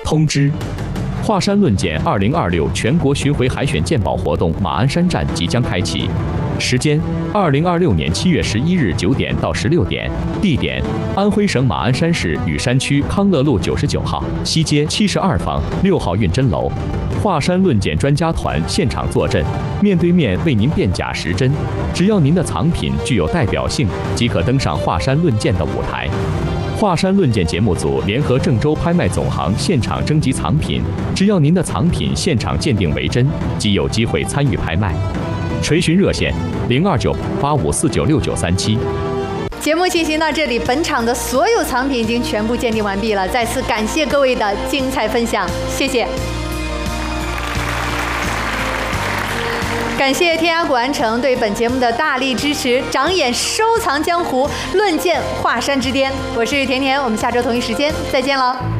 通知：华山论剑2026全国巡回海选鉴宝活动马鞍山站即将开启，时间：2026年7月11日9点到16点，地点：安徽省马鞍山市雨山区康乐路99号西街72房6号运针楼。华山论剑专家团现场坐镇，面对面为您辨假识真。只要您的藏品具有代表性，即可登上华山论剑的舞台。华山论剑节目组联合郑州拍卖总行现场征集藏品，只要您的藏品现场鉴定为真，即有机会参与拍卖。垂询热线：02985496937。 节目进行到这里，本场的所有藏品已经全部鉴定完毕了，再次感谢各位的精彩分享，谢谢。感谢天涯古玩城对本节目的大力支持，长眼收藏江湖，论剑华山之巅。我是甜甜，我们下周同一时间再见了。